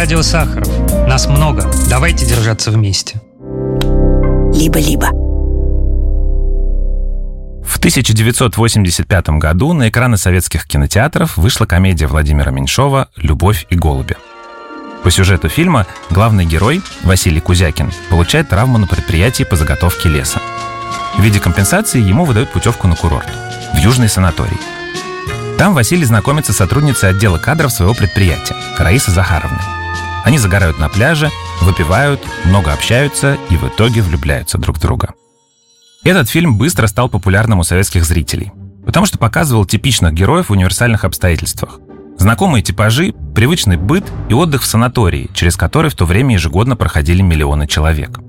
Радио Сахаров. Нас много. Давайте держаться вместе. Либо-либо. В 1985 году на экраны советских кинотеатров вышла комедия Владимира Меньшова «Любовь и голуби». По сюжету фильма главный герой, Василий Кузякин, получает травму на предприятии по заготовке леса. В виде компенсации ему выдают путевку на курорт, в южный санаторий. Там Василий знакомится с сотрудницей отдела кадров своего предприятия, Раисой Захаровной. Они загорают на пляже, выпивают, много общаются и в итоге влюбляются друг в друга. Этот фильм быстро стал популярным у советских зрителей, потому что показывал типичных героев в универсальных обстоятельствах. Знакомые типажи, привычный быт и отдых в санатории, через который в то время ежегодно проходили миллионы человек.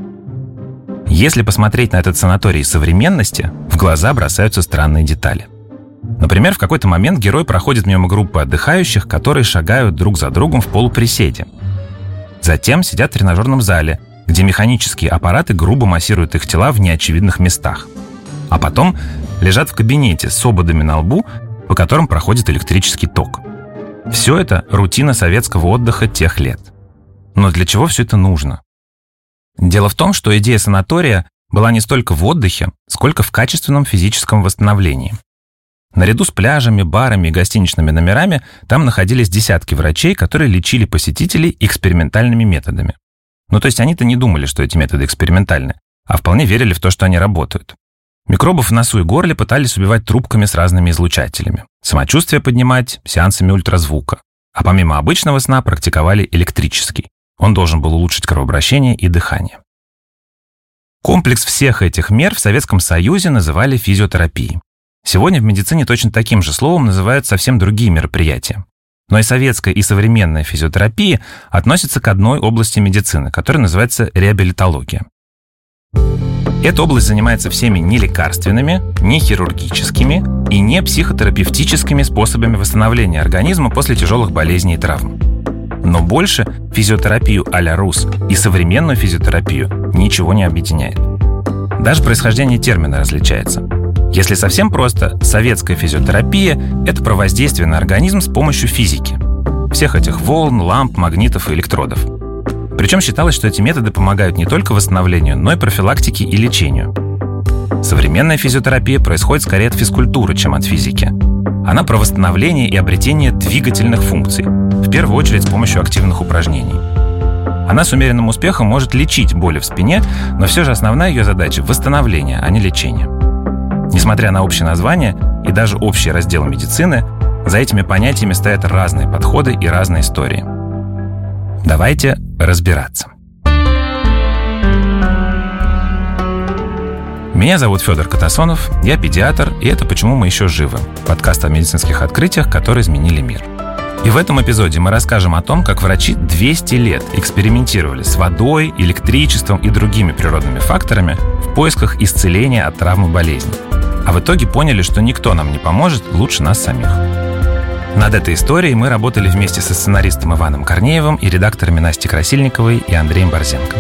Если посмотреть на этот санаторий современности, в глаза бросаются странные детали. Например, в какой-то момент герой проходит мимо группы отдыхающих, которые шагают друг за другом в полуприседе. Затем сидят в тренажерном зале, где механические аппараты грубо массируют их тела в неочевидных местах. А потом лежат в кабинете с ободами на лбу, по которым проходит электрический ток. Все это рутина советского отдыха тех лет. Но для чего все это нужно? Дело в том, что идея санатория была не столько в отдыхе, сколько в качественном физическом восстановлении. Наряду с пляжами, барами и гостиничными номерами там находились десятки врачей, которые лечили посетителей экспериментальными методами. Ну, то есть они-то не думали, что эти методы экспериментальны, а вполне верили в то, что они работают. Микробов в носу и горле пытались убивать трубками с разными излучателями, самочувствие поднимать сеансами ультразвука, а помимо обычного сна практиковали электрический. Он должен был улучшить кровообращение и дыхание. Комплекс всех этих мер в Советском Союзе называли физиотерапией. Сегодня в медицине точно таким же словом называют совсем другие мероприятия. Но и советская, и современная физиотерапия относятся к одной области медицины, которая называется реабилитология. Эта область занимается всеми не лекарственными, не хирургическими и не психотерапевтическими способами восстановления организма после тяжелых болезней и травм. Но больше физиотерапию а-ля РУС и современную физиотерапию ничего не объединяет. Даже происхождение термина различается. Если совсем просто, советская физиотерапия – это про воздействие на организм с помощью физики. Всех этих волн, ламп, магнитов и электродов. Причем считалось, что эти методы помогают не только восстановлению, но и профилактике и лечению. Современная физиотерапия происходит скорее от физкультуры, чем от физики. Она про восстановление и обретение двигательных функций, в первую очередь с помощью активных упражнений. Она с умеренным успехом может лечить боли в спине, но все же основная ее задача – восстановление, а не лечение. Несмотря на общее название и даже общие разделы медицины, за этими понятиями стоят разные подходы и разные истории. Давайте разбираться. Меня зовут Федор Катасонов, я педиатр, и это «Почему мы еще живы» – подкаст о медицинских открытиях, которые изменили мир. И в этом эпизоде мы расскажем о том, как врачи 200 лет экспериментировали с водой, электричеством и другими природными факторами в поисках исцеления от травм и болезней. А в итоге поняли, что никто нам не поможет лучше нас самих. Над этой историей мы работали вместе со сценаристом Иваном Корнеевым и редакторами Настей Красильниковой и Андреем Борзенко.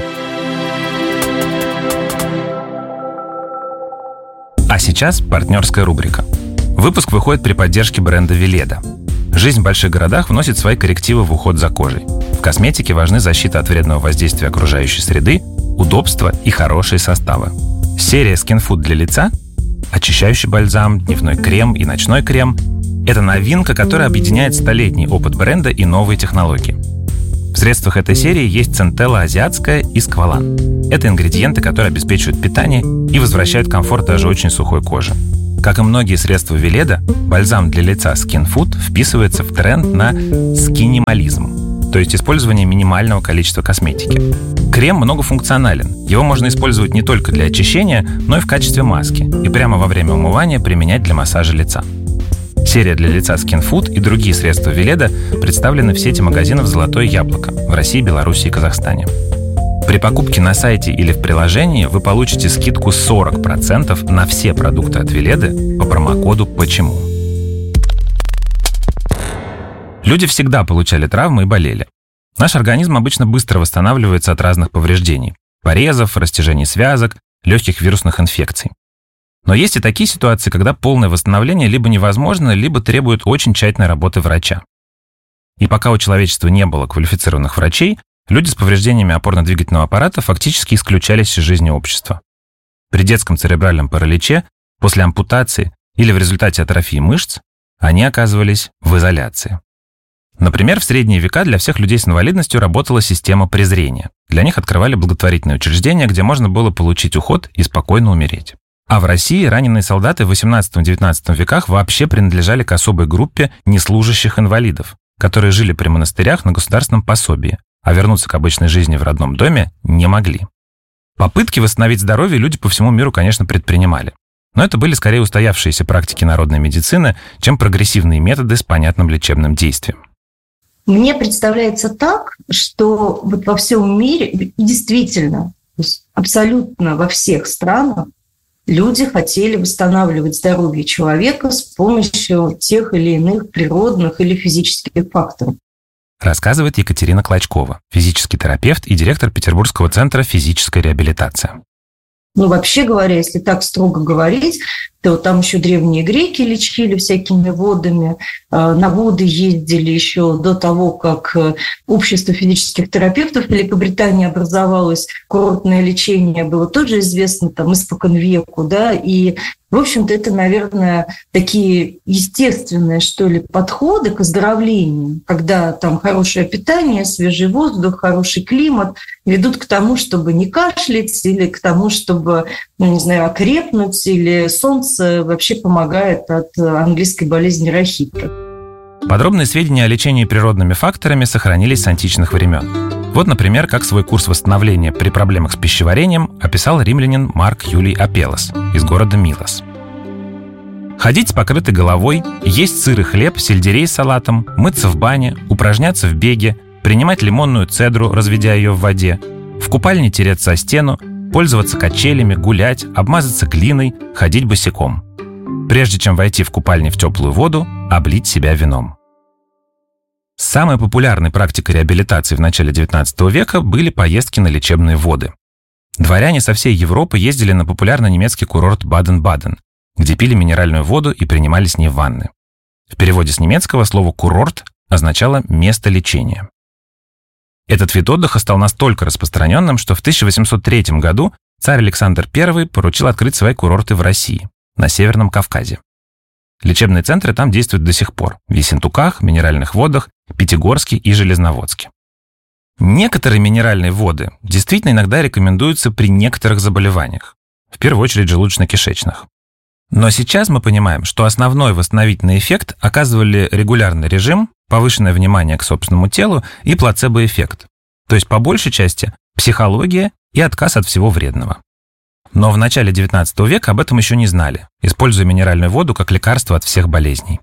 А сейчас партнерская рубрика. Выпуск выходит при поддержке бренда Веледа. Жизнь в больших городах вносит свои коррективы в уход за кожей. В косметике важны защита от вредного воздействия окружающей среды, удобство и хорошие составы. Серия Skin Food для лица, очищающий бальзам, дневной крем и ночной крем – это новинка, которая объединяет столетний опыт бренда и новые технологии. В средствах этой серии есть центелла азиатская и сквалан. Это ингредиенты, которые обеспечивают питание и возвращают комфорт даже очень сухой кожи. Как и многие средства Веледа, бальзам для лица Skin Food вписывается в тренд на скинимализм, то есть использование минимального количества косметики. Крем многофункционален. Его можно использовать не только для очищения, но и в качестве маски, и прямо во время умывания применять для массажа лица. Серия для лица Skin Food и другие средства Веледа представлены в сети магазинов «Золотое яблоко» в России, Беларуси и Казахстане. При покупке на сайте или в приложении вы получите скидку 40% на все продукты от Веледы по промокоду «Почему?». Люди всегда получали травмы и болели. Наш организм обычно быстро восстанавливается от разных повреждений – порезов, растяжений связок, легких вирусных инфекций. Но есть и такие ситуации, когда полное восстановление либо невозможно, либо требует очень тщательной работы врача. И пока у человечества не было квалифицированных врачей, люди с повреждениями опорно-двигательного аппарата фактически исключались из жизни общества. При детском церебральном параличе, после ампутации или в результате атрофии мышц они оказывались в изоляции. Например, в средние века для всех людей с инвалидностью работала система презрения. Для них открывали благотворительные учреждения, где можно было получить уход и спокойно умереть. А в России раненые солдаты в XVIII-XIX веках вообще принадлежали к особой группе неслужащих инвалидов, которые жили при монастырях на государственном пособии, а вернуться к обычной жизни в родном доме не могли. Попытки восстановить здоровье люди по всему миру, конечно, предпринимали. Но это были скорее устоявшиеся практики народной медицины, чем прогрессивные методы с понятным лечебным действием. Мне представляется так, что вот во всем мире, и действительно, то есть абсолютно во всех странах люди хотели восстанавливать здоровье человека с помощью тех или иных природных или физических факторов. Рассказывает Екатерина Клочкова, физический терапевт и директор Петербургского центра физической реабилитации. Вообще говоря, если так строго говорить, то там еще древние греки лечили всякими водами. На воды ездили еще до того, как общество физических терапевтов в Великобритании образовалось. Курортное лечение было тоже известно там испокон веку, да, и в общем-то, это, наверное, такие естественные, что ли, подходы к оздоровлению, когда там хорошее питание, свежий воздух, хороший климат ведут к тому, чтобы не кашлять, или к тому, чтобы, окрепнуть, или солнце вообще помогает от английской болезни рахита. Подробные сведения о лечении природными факторами сохранились с античных времен. Вот, например, как свой курс восстановления при проблемах с пищеварением описал римлянин Марк Юлий Апеллос из города Милос. Ходить с покрытой головой, есть сыр и хлеб, сельдерей с салатом, мыться в бане, упражняться в беге, принимать лимонную цедру, разведя ее в воде, в купальне тереться о стену, пользоваться качелями, гулять, обмазаться глиной, ходить босиком. Прежде чем войти в купальни в теплую воду, облить себя вином. Самой популярной практикой реабилитации в начале XIX века были поездки на лечебные воды. Дворяне со всей Европы ездили на популярный немецкий курорт Баден-Баден, где пили минеральную воду и принимали с ней ванны. В переводе с немецкого слово «курорт» означало «место лечения». Этот вид отдыха стал настолько распространенным, что в 1803 году царь Александр I поручил открыть свои курорты в России, на Северном Кавказе. Лечебные центры там действуют до сих пор в Ессентуках, Минеральных водах, Пятигорске и Железноводске. Некоторые минеральные воды действительно иногда рекомендуются при некоторых заболеваниях, в первую очередь желудочно-кишечных. Но сейчас мы понимаем, что основной восстановительный эффект оказывали регулярный режим, повышенное внимание к собственному телу и плацебо-эффект, то есть по большей части психология и отказ от всего вредного. Но в начале XIX века об этом еще не знали, используя минеральную воду как лекарство от всех болезней.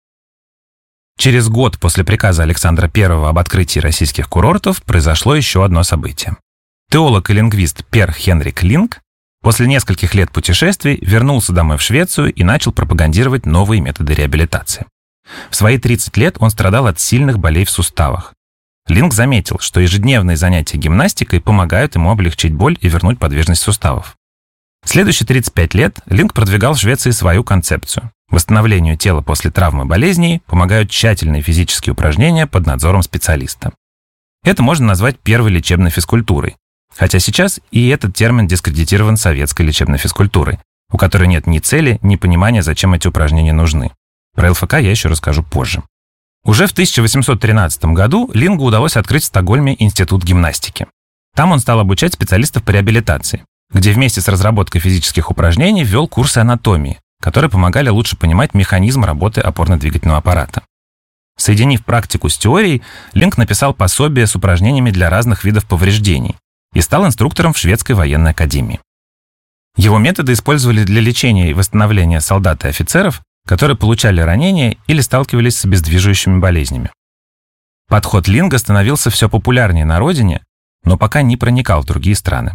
Через год после приказа Александра I об открытии российских курортов произошло еще одно событие. Теолог и лингвист Пер Хенрик Линг после нескольких лет путешествий вернулся домой в Швецию и начал пропагандировать новые методы реабилитации. В свои 30 лет он страдал от сильных болей в суставах. Линг заметил, что ежедневные занятия гимнастикой помогают ему облегчить боль и вернуть подвижность суставов. Следующие 35 лет Линг продвигал в Швеции свою концепцию. Восстановлению тела после травмы болезней помогают тщательные физические упражнения под надзором специалиста. Это можно назвать первой лечебной физкультурой, хотя сейчас и этот термин дискредитирован советской лечебной физкультурой, у которой нет ни цели, ни понимания, зачем эти упражнения нужны. Про ЛФК я еще расскажу позже. Уже в 1813 году Лингу удалось открыть в Стокгольме институт гимнастики. Там он стал обучать специалистов по реабилитации, где вместе с разработкой физических упражнений ввел курсы анатомии, которые помогали лучше понимать механизм работы опорно-двигательного аппарата. Соединив практику с теорией, Линг написал пособие с упражнениями для разных видов повреждений и стал инструктором в шведской военной академии. Его методы использовали для лечения и восстановления солдат и офицеров, которые получали ранения или сталкивались с обездвиживающими болезнями. Подход Линга становился все популярнее на родине, но пока не проникал в другие страны.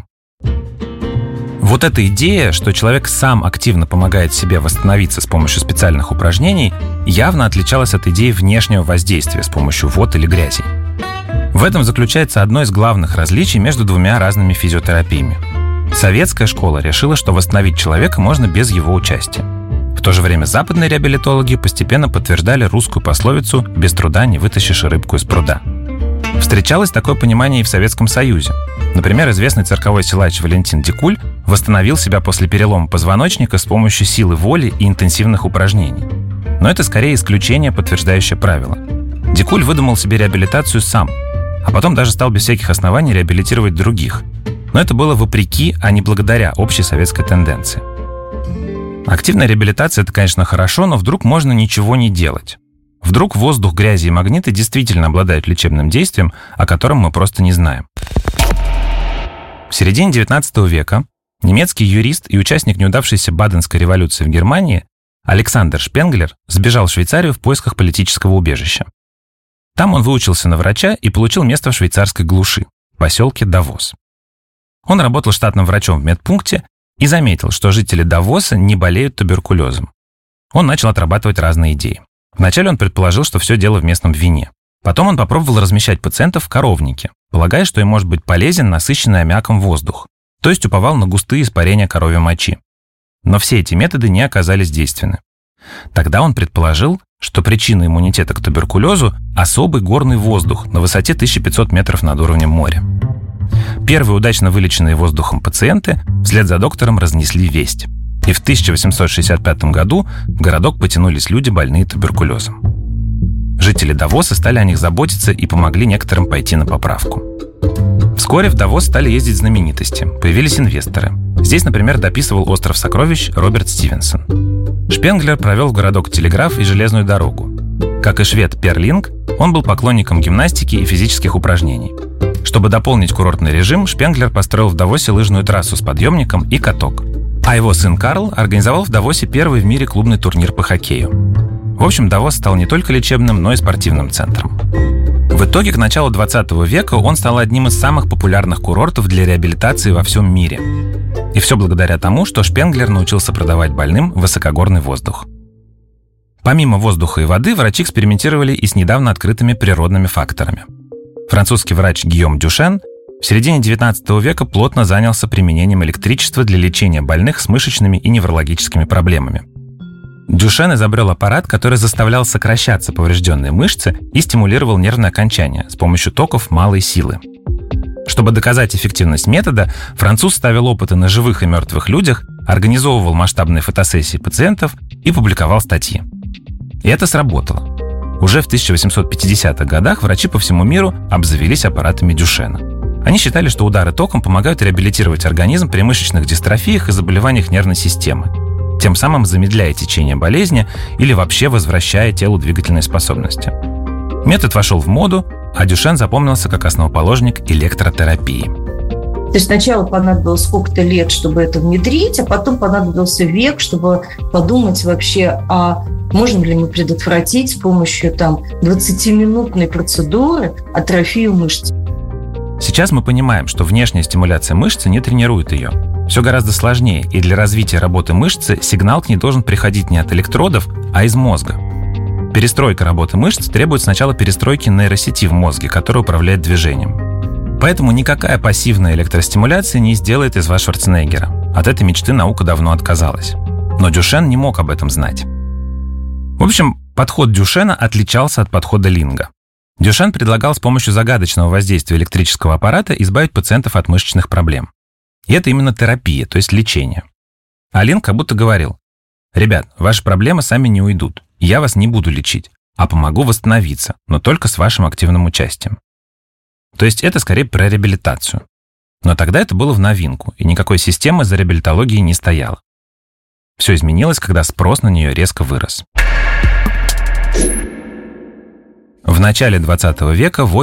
Вот эта идея, что человек сам активно помогает себе восстановиться с помощью специальных упражнений, явно отличалась от идеи внешнего воздействия с помощью вод или грязи. В этом заключается одно из главных различий между двумя разными физиотерапиями. Советская школа решила, что восстановить человека можно без его участия. В то же время западные реабилитологи постепенно подтверждали русскую пословицу «без труда не вытащишь рыбку из пруда». Встречалось такое понимание и в Советском Союзе. Например, известный цирковой силач Валентин Дикуль восстановил себя после перелома позвоночника с помощью силы воли и интенсивных упражнений. Но это скорее исключение, подтверждающее правило. Дикуль выдумал себе реабилитацию сам, а потом даже стал без всяких оснований реабилитировать других. Но это было вопреки, а не благодаря общей советской тенденции. Активная реабилитация – это, конечно, хорошо, но вдруг можно ничего не делать. Вдруг воздух, грязи и магниты действительно обладают лечебным действием, о котором мы просто не знаем. В середине XIX века немецкий юрист и участник неудавшейся Баденской революции в Германии Александр Шпенглер сбежал в Швейцарию в поисках политического убежища. Там он выучился на врача и получил место в швейцарской глуши, поселке Давос. Он работал штатным врачом в медпункте и заметил, что жители Давоса не болеют туберкулезом. Он начал отрабатывать разные идеи. Вначале он предположил, что все дело в местном вине. Потом он попробовал размещать пациентов в коровнике, полагая, что им может быть полезен насыщенный аммиаком воздух, то есть уповал на густые испарения коровьей мочи. Но все эти методы не оказались действенны. Тогда он предположил, что причина иммунитета к туберкулезу – особый горный воздух на высоте 1500 метров над уровнем моря. Первые удачно вылеченные воздухом пациенты вслед за доктором разнесли весть. И в 1865 году в городок потянулись люди, больные туберкулезом. Жители Давоса стали о них заботиться и помогли некоторым пойти на поправку. Вскоре в Давос стали ездить знаменитости, появились инвесторы. Здесь, например, дописывал «Остров сокровищ» Роберт Стивенсон. Шпенглер провел в городок телеграф и железную дорогу. Как и швед Пер Линг, он был поклонником гимнастики и физических упражнений. Чтобы дополнить курортный режим, Шпенглер построил в Давосе лыжную трассу с подъемником и каток. А его сын Карл организовал в Давосе первый в мире клубный турнир по хоккею. В общем, Давос стал не только лечебным, но и спортивным центром. В итоге, к началу 20 века он стал одним из самых популярных курортов для реабилитации во всем мире. И все благодаря тому, что Шпенглер научился продавать больным высокогорный воздух. Помимо воздуха и воды, врачи экспериментировали и с недавно открытыми природными факторами. Французский врач Гийом Дюшен в середине XIX века плотно занялся применением электричества для лечения больных с мышечными и неврологическими проблемами. Дюшен изобрел аппарат, который заставлял сокращаться поврежденные мышцы и стимулировал нервные окончания с помощью токов малой силы. Чтобы доказать эффективность метода, француз ставил опыты на живых и мертвых людях, организовывал масштабные фотосессии пациентов и публиковал статьи. И это сработало. Уже в 1850-х годах врачи по всему миру обзавелись аппаратами Дюшена. Они считали, что удары током помогают реабилитировать организм при мышечных дистрофиях и заболеваниях нервной системы, тем самым замедляя течение болезни или вообще возвращая телу двигательные способности. Метод вошел в моду, а Дюшен запомнился как основоположник электротерапии. То есть сначала понадобилось сколько-то лет, чтобы это внедрить, а потом понадобился век, чтобы подумать вообще, а можем ли мы предотвратить с помощью 20-минутной процедуры атрофию мышц. Сейчас мы понимаем, что внешняя стимуляция мышцы не тренирует ее. Все гораздо сложнее, и для развития работы мышцы сигнал к ней должен приходить не от электродов, а из мозга. Перестройка работы мышц требует сначала перестройки нейросети в мозге, которая управляет движением. Поэтому никакая пассивная электростимуляция не сделает из вас Шварценеггера. От этой мечты наука давно отказалась. Но Дюшен не мог об этом знать. В общем, подход Дюшена отличался от подхода Линга. Дюшен предлагал с помощью загадочного воздействия электрического аппарата избавить пациентов от мышечных проблем. И это именно терапия, то есть лечение. А Линг как будто говорил: «Ребят, ваши проблемы сами не уйдут. Я вас не буду лечить, а помогу восстановиться, но только с вашим активным участием». То есть это скорее про реабилитацию. Но тогда это было в новинку, и никакой системы за реабилитологией не стояло. Все изменилось, когда спрос на нее резко вырос. В начале 20 века